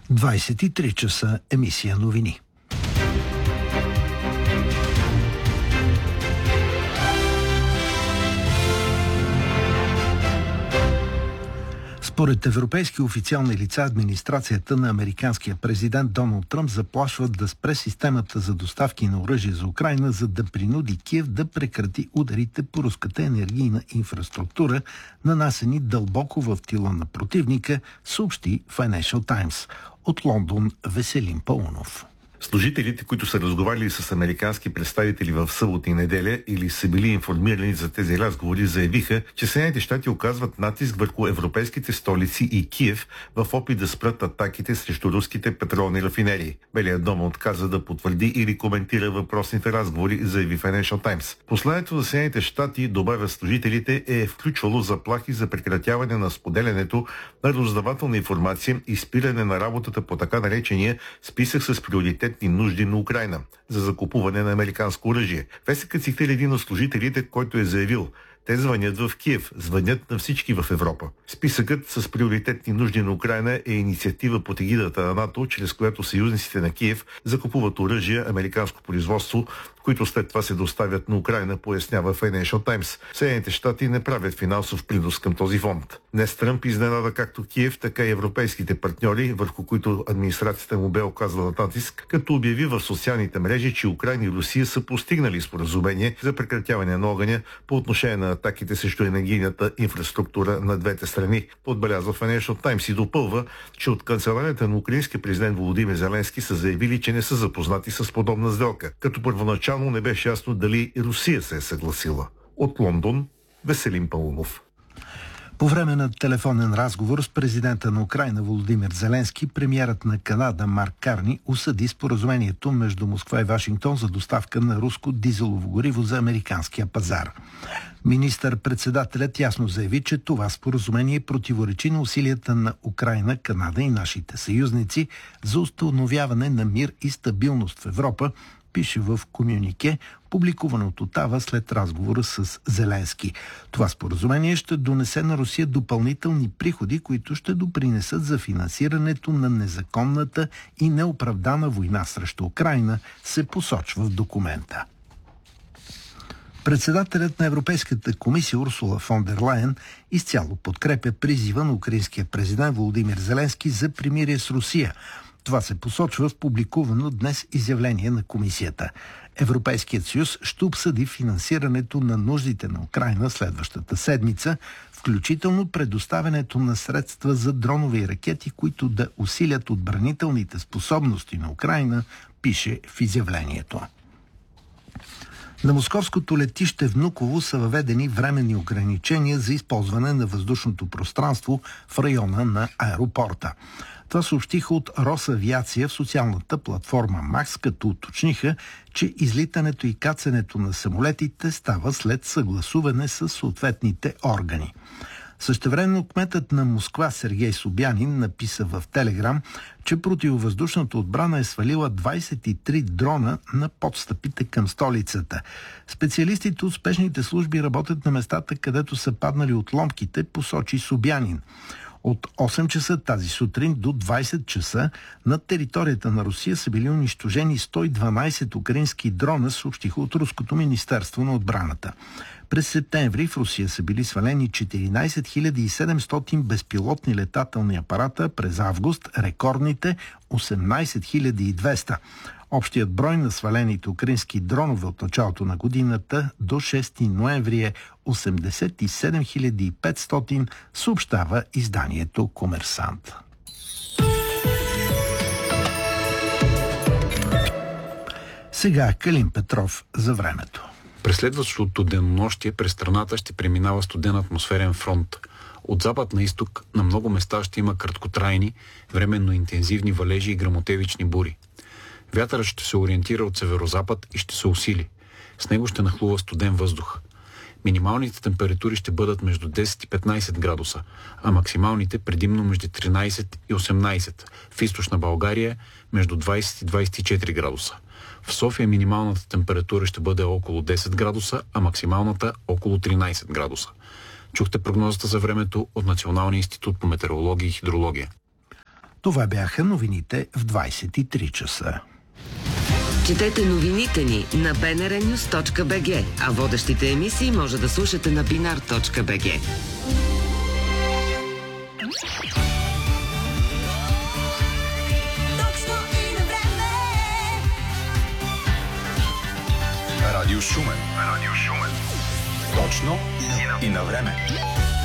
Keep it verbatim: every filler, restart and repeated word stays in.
двадесет и три часа, емисия новини. Според европейски официални лица, администрацията на американския президент Доналд Тръмп заплашва да спре системата за доставки на оръжие за Украйна, за да принуди Киев да прекрати ударите по руската енергийна инфраструктура, нанасени дълбоко в тила на противника, съобщи Financial Times. От Лондон Веселин Паунов. Служителите, които са разговаряли с американски представители в събота и неделя или са били информирани за тези разговори, заявиха, че Съединените щати оказват натиск върху европейските столици и Киев в опит да спрат атаките срещу руските петролни рафинерии. Белият дом отказа да потвърди или коментира въпросните разговори, заяви Financial Times. Посланието на Съединените щати, добавя служителите, е включвало заплахи за прекратяване на споделянето на разузнавателна информация и спиране на работата по така наречения списък с приоритет нужди на Украйна за закупуване на американско оръжие. Вестникът цитира един от служителите, който е заявил: те звънят в Киев, звънят на всички в Европа. Списъкът с приоритетни нужди на Украйна е инициатива под егидата на НАТО, чрез която съюзниците на Киев закупуват оръжие американско производство, които след това се доставят на Украйна, пояснява Financial Times. Съединените щати не правят финансов принос към този фонд. Днес Тръмп изненада както Киев, така и европейските партньори, върху които администрацията му бе оказала натиск, като обяви в социалните мрежи, че Украйна и Русия са постигнали споразумение за прекратяване на огъня по отношение на атаките срещу енергийната инфраструктура на двете страни. Отбелязва Financial Times и допълва, че от канцеларията на украинския президент Володимир Зеленски са заявили, че не са запознати с подобна сделка, като първоначално не беше ясно дали Русия се е съгласила. От Лондон Веселин Паунов. По време на телефонен разговор с президента на Украйна Володимир Зеленски, премиерът на Канада Марк Карни осъди споразумението между Москва и Вашингтон за доставка на руско дизелово гориво за американския пазар. Министър-председателят ясно заяви, че това споразумение противоречи на усилията на Украйна, Канада и нашите съюзници за установяване на мир и стабилност в Европа, пише в комюнике, публикувано от Отава след разговора с Зеленски. Това споразумение ще донесе на Русия допълнителни приходи, които ще допринесат за финансирането на незаконната и неоправдана война срещу Украйна, се посочва в документа. Председателят на Европейската комисия Урсула фон дер Лайен изцяло подкрепя призива на украинския президент Володимир Зеленски за примирие с Русия. Това се посочва в публикувано днес изявление на комисията. Европейският съюз ще обсъди финансирането на нуждите на Украйна следващата седмица, включително предоставянето на средства за дронове и ракети, които да усилят отбранителните способности на Украйна, пише в изявлението. На московското летище Внуково са въведени временни ограничения за използване на въздушното пространство в района на аеропорта. Това съобщиха от Росавиация в социалната платформа Макс, като уточниха, че излитането и кацането на самолетите става след съгласуване с съответните органи. Същевременно кметът на Москва Сергей Собянин написа в Телеграм, че противовъздушната отбрана е свалила двадесет и три дрона на подстъпите към столицата. Специалистите от спешните служби работят на местата, където са паднали отломките, посочи Собянин. От осем часа тази сутрин до двадесет часа над територията на Русия са били унищожени сто и дванадесет украински дрона, съобщиха от Руското министерство на отбраната. През септември в Русия са били свалени четиринадесет хиляди и седемстотин безпилотни летателни апарата, през август рекордните осемнадесет хиляди и двеста. Общият брой на свалените украински дронове от началото на годината до шести ноември е осемдесет и седем хиляди и петстотин, съобщава изданието Комерсант. Сега Калин Петров за времето. През следващото денонощие през страната ще преминава студен атмосферен фронт. От запад на изток на много места ще има краткотрайни, временно интензивни валежи и гръмотевични бури. Вятърът ще се ориентира от северозапад и ще се усили. С него ще нахлува студен въздух. Минималните температури ще бъдат между десет и петнадесет градуса, а максималните предимно между тринадесет и осемнадесет. В източна България между двадесет и двадесет и четири градуса. В София минималната температура ще бъде около десет градуса, а максималната около тринадесет градуса. Чухте прогнозата за времето от Националния институт по метеорология и хидрология. Това бяха новините в двайсет и три часа. Четете новините ни на би ен ар нюс точка би джи, а водещите емисии може да слушате на бинар точка би джи. Радио Шумен. Радио Шумен. Точно и на време.